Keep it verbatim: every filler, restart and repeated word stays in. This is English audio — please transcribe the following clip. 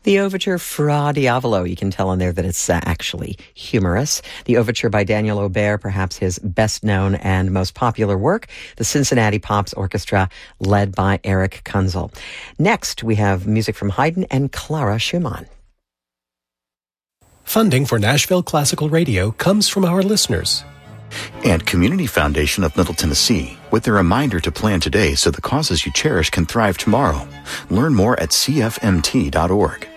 The overture Fra Diavolo, you can tell on there that it's uh, actually humorous. The overture by Daniel Aubert, perhaps his best known and most popular work, the Cincinnati Pops Orchestra, led by Eric Kunzel. Next, we have music from Haydn and Clara Schumann. Funding for Nashville Classical Radio comes from our listeners. And Community Foundation of Middle Tennessee, with a reminder to plan today so the causes you cherish can thrive tomorrow. Learn more at c f m t dot org.